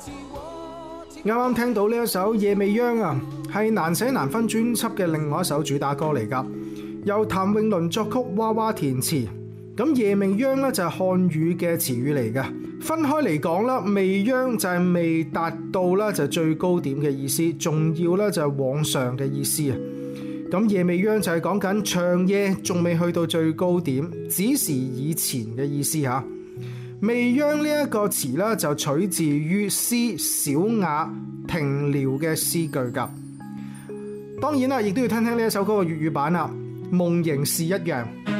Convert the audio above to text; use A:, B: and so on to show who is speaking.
A: 啱啱聽到呢一首《夜未央》啊，係難捨難分專輯嘅另外一首主打歌嚟噶，由譚詠麟作曲，娃娃填詞。咁夜未央咧就係漢語嘅詞語嚟嘅，分開嚟講啦，未央就係未達到啦就最高點嘅意思，仲要咧就係往上嘅意思啊。咁夜未央就係講緊長夜仲未去到最高點，只是以前嘅意思吓。未央呢一個詞咧就取自於詩小雅停聊嘅詩句噶。當然啦，亦都要聽聽呢一首歌嘅粵語版啦，夢仍是一樣。